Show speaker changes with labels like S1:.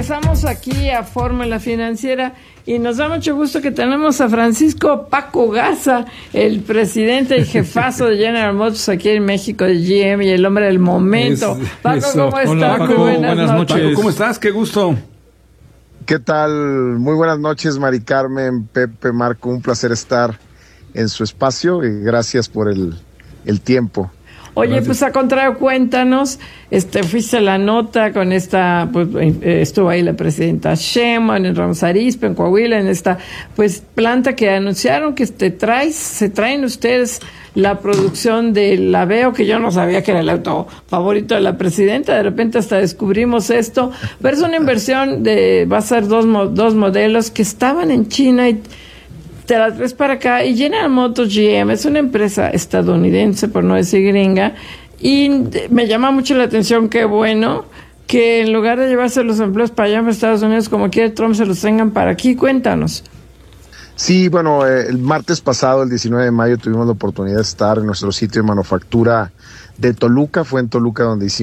S1: regresamos aquí a Fórmula Financiera y nos da mucho gusto que tenemos a Francisco Paco Garza, el presidente y jefazo de General Motors aquí en México, de GM, y el hombre del momento. Paco, ¿cómo estás?
S2: Hola, Paco, buenas noches.
S3: Paco, ¿cómo estás? Qué gusto.
S2: ¿Qué tal? Muy buenas noches, Mari Carmen, Pepe, Marco, un placer estar en su espacio y gracias por el tiempo.
S1: Oye,
S3: Gracias.
S1: pues a contrario, cuéntanos, fuiste a la nota con esta, pues estuvo ahí la presidenta Sheinbaum en Ramos Arizpe, en Coahuila, en esta pues planta que anunciaron que se traen ustedes la producción del Aveo, que yo no sabía que era el auto favorito de la presidenta, de repente hasta descubrimos esto, pero es una inversión va a ser dos modelos que estaban en China y te las traes para acá. Y General Motors GM es una empresa estadounidense, por no decir gringa, y me llama mucho la atención, qué bueno que en lugar de llevarse los empleos para allá en Estados Unidos, como quiere Trump, se los tengan para aquí. Cuéntanos.
S2: Sí, bueno, el martes pasado, el 19 de mayo, tuvimos la oportunidad de estar en nuestro sitio de manufactura de Toluca. Fue en Toluca donde hicimos